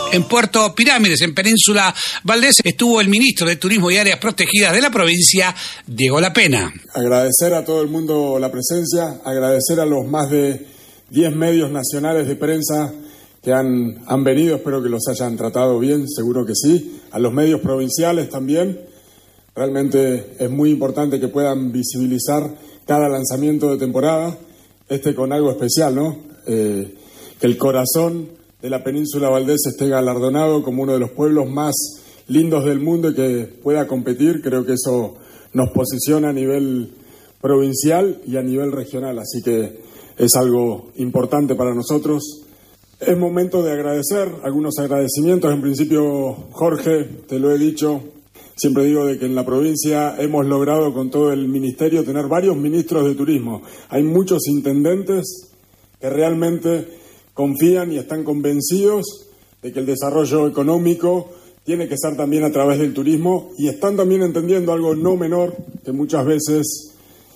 En Puerto Pirámides, en Península Valdés, estuvo el ministro de Turismo y Áreas Protegidas de la provincia, Diego Lapena. Agradecer a todo el mundo la presencia, agradecer a los más de 10 medios nacionales de prensa que han venido, espero que los hayan tratado bien, seguro que sí, a los medios provinciales también. Realmente es muy importante que puedan visibilizar cada lanzamiento de temporada, con algo especial, ¿no? Que el corazón de la Península Valdés esté galardonado como uno de los pueblos más lindos del mundo y que pueda competir. Creo que eso nos posiciona a nivel provincial y a nivel regional, así que es algo importante para nosotros. Es momento de agradecer, algunos agradecimientos. En principio, Jorge, te lo he dicho, siempre digo de que en la provincia hemos logrado con todo el ministerio tener varios ministros de turismo. Hay muchos intendentes que realmente confían y están convencidos de que el desarrollo económico tiene que ser también a través del turismo y están también entendiendo algo no menor que muchas veces,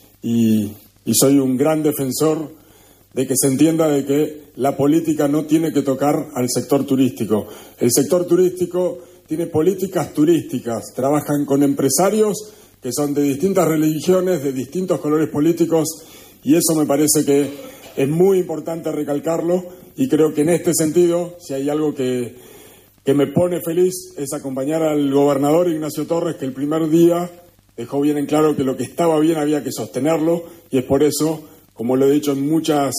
y soy un gran defensor de que se entienda de que la política no tiene que tocar al sector turístico. El sector turístico tiene políticas turísticas, trabajan con empresarios que son de distintas religiones, de distintos colores políticos, y eso me parece que es muy importante recalcarlo. Y creo que en este sentido, si hay algo que me pone feliz, es acompañar al gobernador Ignacio Torres, que el primer día dejó bien en claro que lo que estaba bien había que sostenerlo, y es por eso, como lo he dicho en muchas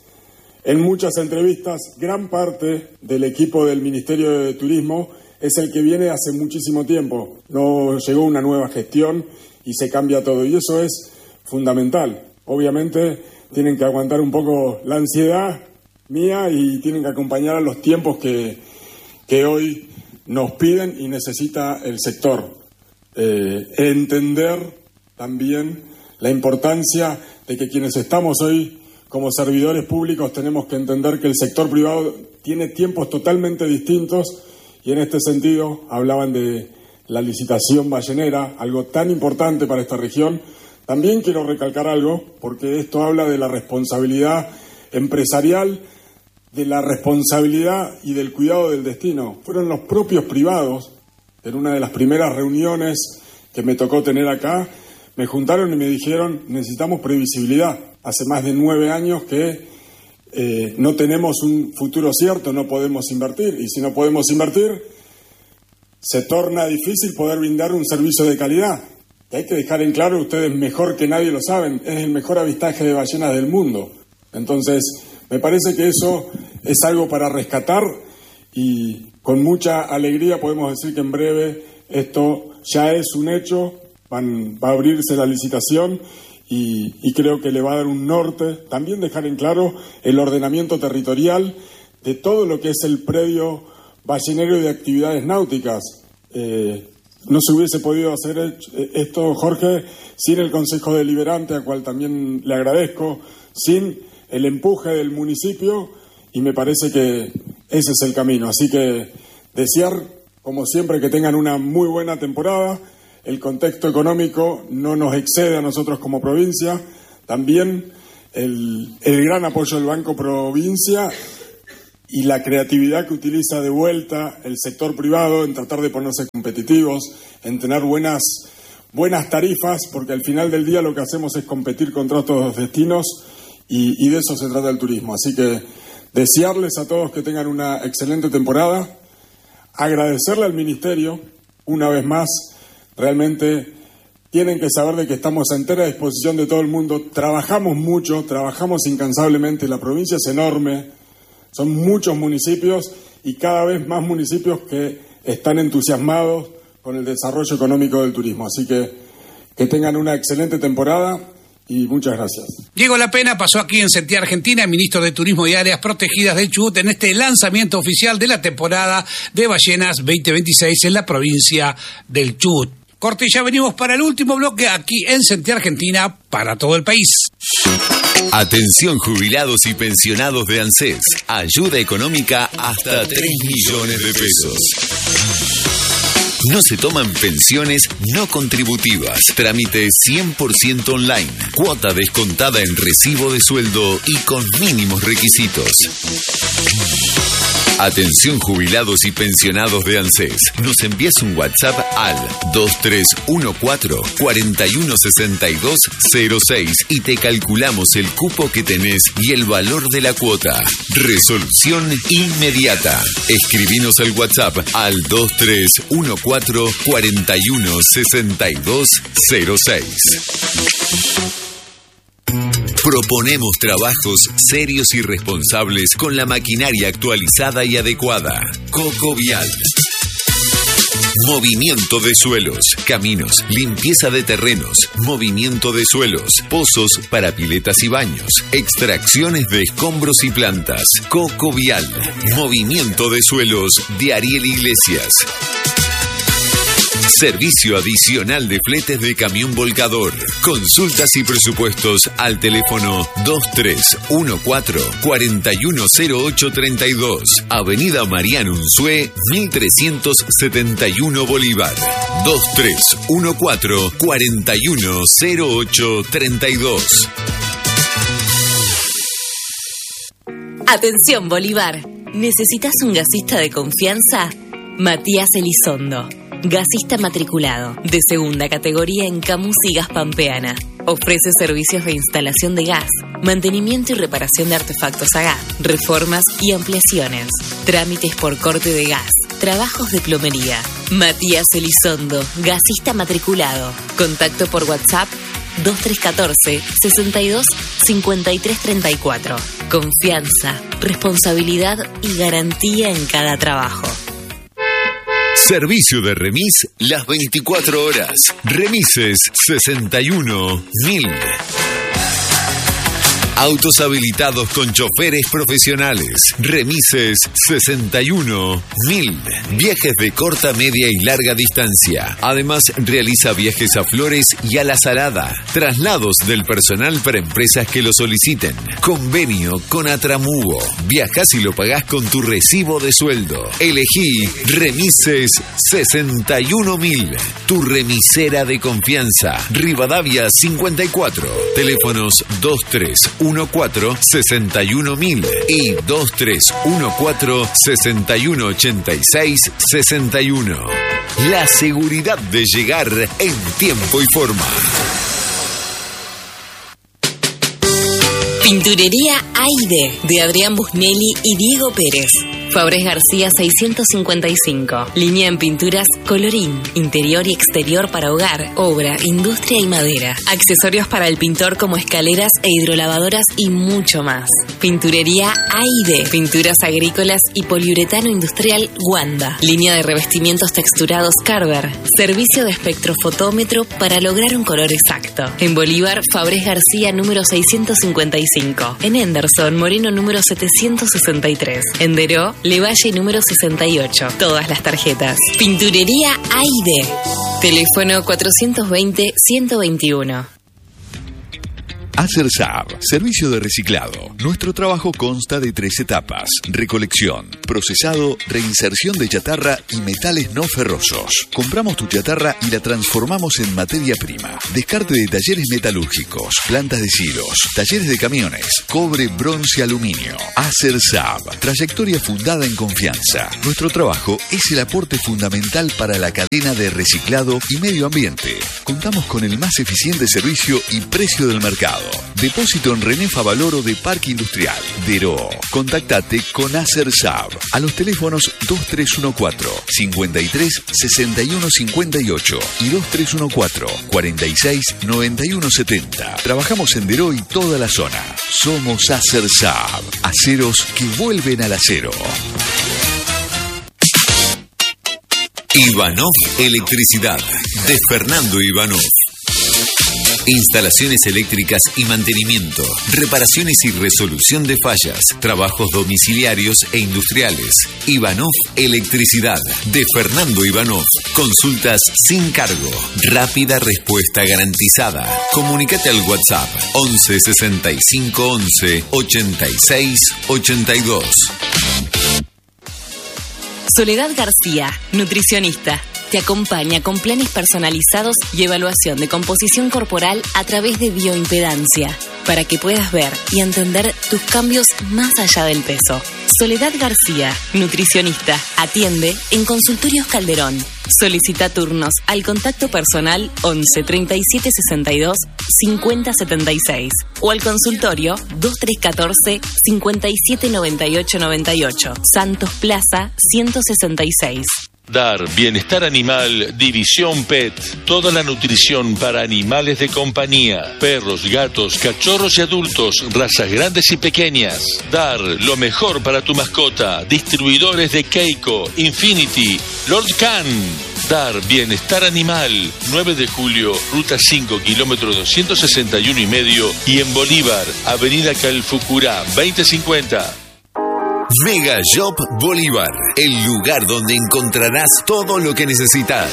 entrevistas, gran parte del equipo del Ministerio de Turismo es el que viene hace muchísimo tiempo. No llegó una nueva gestión y se cambia todo, y eso es fundamental. Obviamente tienen que aguantar un poco la ansiedad mía y tienen que acompañar a los tiempos que hoy nos piden y necesita el sector. Entender también la importancia de que quienes estamos hoy como servidores públicos tenemos que entender que el sector privado tiene tiempos totalmente distintos, y en este sentido hablaban de la licitación ballenera, algo tan importante para esta región. También quiero recalcar algo, porque esto habla de la responsabilidad empresarial, de la responsabilidad y del cuidado del destino. Fueron los propios privados, en una de las primeras reuniones que me tocó tener acá, me juntaron y me dijeron: necesitamos previsibilidad. Hace más de 9 años que no tenemos un futuro cierto, no podemos invertir, y si no podemos invertir, se torna difícil poder brindar un servicio de calidad. Y hay que dejar en claro, ustedes mejor que nadie lo saben, es el mejor avistaje de ballenas del mundo. Entonces, me parece que eso es algo para rescatar, y con mucha alegría podemos decir que en breve esto ya es un hecho, va a abrirse la licitación y creo que le va a dar un norte. También dejar en claro el ordenamiento territorial de todo lo que es el predio ballenero y de actividades náuticas. No se hubiese podido hacer esto, Jorge, sin el Consejo Deliberante, al cual también le agradezco, sin el empuje del municipio, y me parece que ese es el camino. Así que desear, como siempre, que tengan una muy buena temporada. El contexto económico no nos excede a nosotros como provincia. También el gran apoyo del Banco Provincia y la creatividad que utiliza de vuelta el sector privado en tratar de ponerse competitivos, en tener buenas tarifas, porque al final del día lo que hacemos es competir contra otros destinos, y de eso se trata el turismo. Así que desearles a todos que tengan una excelente temporada, agradecerle al Ministerio una vez más. Realmente tienen que saber de que estamos a entera disposición de todo el mundo. Trabajamos mucho, trabajamos incansablemente. La provincia es enorme, son muchos municipios y cada vez más municipios que están entusiasmados con el desarrollo económico del turismo. Así que tengan una excelente temporada y muchas gracias. Diego Lapena pasó aquí en Sentir Argentina, ministro de Turismo y Áreas Protegidas del Chubut, en este lanzamiento oficial de la temporada de ballenas 2026 en la provincia del Chubut. Corte, ya venimos para el último bloque aquí en Sentir Argentina para todo el país. Atención jubilados y pensionados de ANSES. Ayuda económica hasta 3 millones de pesos. No se toman pensiones no contributivas. Trámite 100% online. Cuota descontada en recibo de sueldo y con mínimos requisitos. Atención jubilados y pensionados de ANSES. Nos envías un WhatsApp al 2314-416206 y te calculamos el cupo que tenés y el valor de la cuota. Resolución inmediata. Escribinos al WhatsApp al 2314-416206. Proponemos trabajos serios y responsables con la maquinaria actualizada y adecuada. Cocovial. Movimiento de suelos, caminos, limpieza de terrenos, movimiento de suelos, pozos para piletas y baños, extracciones de escombros y plantas. Cocovial. Movimiento de suelos de Ariel Iglesias. Servicio adicional de fletes de camión volcador. Consultas y presupuestos al teléfono 2314-410832. Avenida Mariano Unzué, 1371 Bolívar. 2314-410832. Atención Bolívar. ¿Necesitas un gasista de confianza? Matías Elizondo. Gasista matriculado, de segunda categoría en Camus y Gas Pampeana. Ofrece servicios de instalación de gas, mantenimiento y reparación de artefactos a gas, reformas y ampliaciones, trámites por corte de gas, trabajos de plomería. Matías Elizondo, gasista matriculado. Contacto por WhatsApp 2314-62-5334. Confianza, responsabilidad y garantía en cada trabajo. Servicio de remis las 24 horas. Remises 61.000. Autos habilitados con choferes profesionales. Remises 61.000. Viajes de corta, media y larga distancia. Además, realiza viajes a Flores y a La Salada. Traslados del personal para empresas que lo soliciten. Convenio con Atramubo. Viajás y lo pagás con tu recibo de sueldo. Elegí Remises 61.000. Tu remisera de confianza. Rivadavia 54. Teléfonos 2314-61.000 y 2314-6186-61. La seguridad de llegar en tiempo y forma. Pinturería Aide, de Adrián Busnelli y Diego Pérez. Fabrés García 655. Línea en pinturas colorín, interior y exterior para hogar, obra, industria y madera. Accesorios para el pintor como escaleras e hidrolavadoras y mucho más. Pinturería Aide. Pinturas agrícolas y poliuretano industrial Wanda. Línea de revestimientos texturados Carver. Servicio de espectrofotómetro para lograr un color exacto. En Bolívar, Fabrés García número 655. En Henderson, Moreno número 763. En Deró, Levalle número 68. Todas las tarjetas. Pinturería Aide. Teléfono 420-121. ACERSAB, servicio de reciclado. Nuestro trabajo consta de 3 etapas: recolección, procesado, reinserción de chatarra y metales no ferrosos. Compramos tu chatarra y la transformamos en materia prima. Descarte de talleres metalúrgicos, plantas de silos, talleres de camiones, cobre, bronce, aluminio. ACERSAB, trayectoria fundada en confianza. Nuestro trabajo es el aporte fundamental para la cadena de reciclado y medio ambiente. Contamos con el más eficiente servicio y precio del mercado. Depósito en René Favaloro de Parque Industrial, Deró. Contactate con ACERSAB a los teléfonos 2314-53-6158 y 2314-46-9170. Trabajamos en Deró y toda la zona. Somos ACERSAB, aceros que vuelven al acero. Ivanov Electricidad, de Fernando Ivanov. Instalaciones eléctricas y mantenimiento, reparaciones y resolución de fallas, trabajos domiciliarios e industriales. Ivanov Electricidad, de Fernando Ivanov. Consultas sin cargo, rápida respuesta garantizada. Comunícate al WhatsApp 11 65 11 86 82. Soledad García, nutricionista. Te acompaña con planes personalizados y evaluación de composición corporal a través de bioimpedancia, para que puedas ver y entender tus cambios más allá del peso. Soledad García, nutricionista. Atiende en Consultorios Calderón. Solicita turnos al contacto personal 11 37 62 50 76 o al consultorio 2314 57 98 98, Santos Plaza 166. DAR, Bienestar Animal, División Pet. Toda la nutrición para animales de compañía. Perros, gatos, cachorros y adultos, razas grandes y pequeñas. DAR, lo mejor para tu mascota. Distribuidores de Keiko, Infinity, Lord Can. DAR, Bienestar Animal. 9 de julio, ruta 5, kilómetro 261,5 y en Bolívar, avenida Calfucurá, 2050. Mega Shop Bolívar, el lugar donde encontrarás todo lo que necesitas.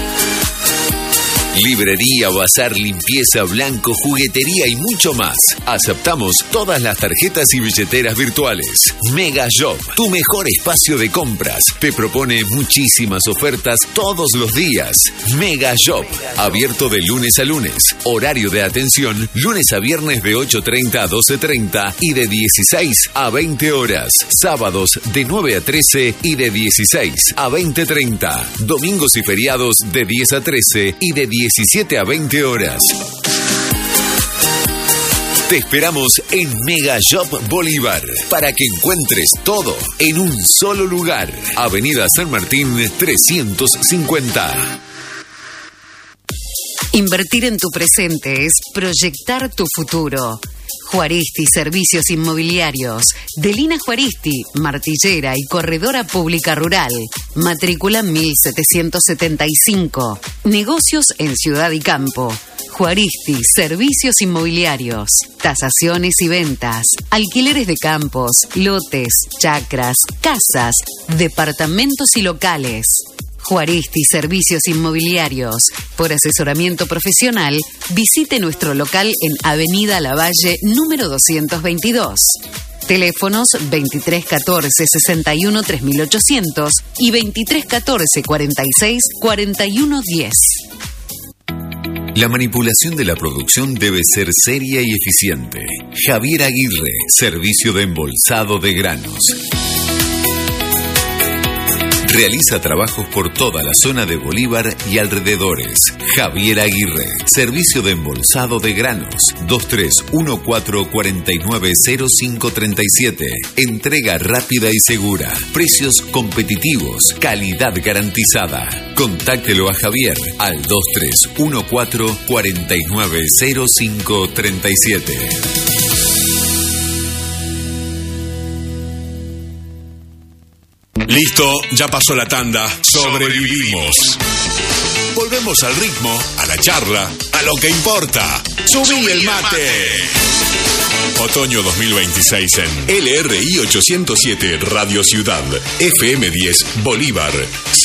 Librería, bazar, limpieza, blanco, juguetería y mucho más. Aceptamos todas las tarjetas y billeteras virtuales. Mega Shop, tu mejor espacio de compras. Te propone muchísimas ofertas todos los días. Mega Shop, abierto de lunes a lunes. Horario de atención, lunes a viernes de 8:30 a 12:30 y de 16 a 20 horas. Sábados de 9 a 13 y de 16 a 20:30. Domingos y feriados de 10 a 13 y de 17 a 20 horas. Te esperamos en Mega Shop Bolívar para que encuentres todo en un solo lugar. Avenida San Martín 350. Invertir en tu presente es proyectar tu futuro. Juaristi Servicios Inmobiliarios. Delina Juaristi, Martillera y Corredora Pública Rural. Matrícula 1775. Negocios en ciudad y campo. Juaristi Servicios Inmobiliarios. Tasaciones y ventas. Alquileres de campos, lotes, chacras, casas, departamentos y locales. Juaristi Servicios Inmobiliarios. Por asesoramiento profesional, visite nuestro local en Avenida Lavalle, número 222. Teléfonos 2314 61 3800 y 2314 46 4110. La manipulación de la producción debe ser seria y eficiente. Javier Aguirre, Servicio de Embolsado de Granos. Realiza trabajos por toda la zona de Bolívar y alrededores. Javier Aguirre, Servicio de Embolsado de Granos, 2314490537. Entrega rápida y segura. Precios competitivos. Calidad garantizada. Contáctelo a Javier al 2314490537. Listo, ya pasó la tanda. Sobrevivimos. Volvemos al ritmo, a la charla, a lo que importa. ¡Subí el mate! Otoño 2026 en LRI 807 Radio Ciudad, FM 10 Bolívar,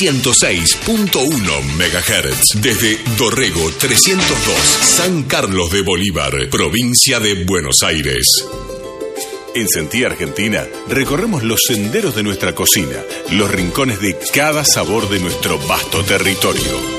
106.1 MHz. Desde Dorrego 302, San Carlos de Bolívar, provincia de Buenos Aires. En Sentí Argentina recorremos los senderos de nuestra cocina, los rincones de cada sabor de nuestro vasto territorio.